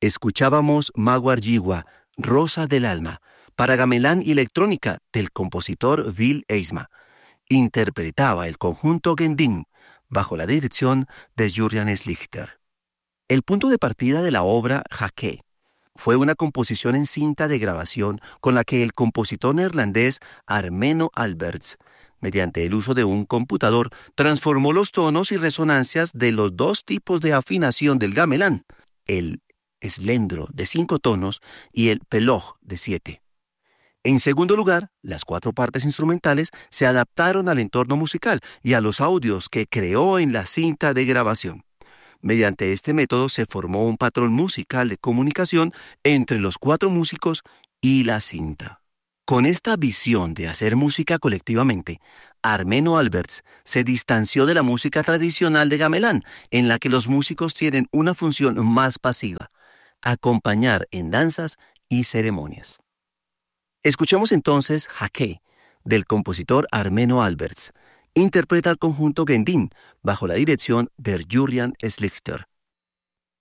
Escuchábamos Magwar Yiwa, Rosa del Alma, para gamelán y electrónica del compositor Bill Eisma. Interpretaba el conjunto Gendin, bajo la dirección de Jurjan Slichter. El punto de partida de la obra Jake fue una composición en cinta de grabación con la que el compositor neerlandés Armeno Alberts, mediante el uso de un computador, transformó los tonos y resonancias de los dos tipos de afinación del gamelán, el slendro de 5 tonos y el peloj de 7. En segundo lugar, las 4 partes instrumentales se adaptaron al entorno musical y a los audios que creó en la cinta de grabación. Mediante este método se formó un patrón musical de comunicación entre los 4 músicos y la cinta. Con esta visión de hacer música colectivamente, Armeno Alberts se distanció de la música tradicional de gamelán, en la que los músicos tienen una función más pasiva: acompañar en danzas y ceremonias. Escuchemos entonces Jake, del compositor Armeno Alberts. Interpreta el conjunto Gendin bajo la dirección de Jurjan Slichter.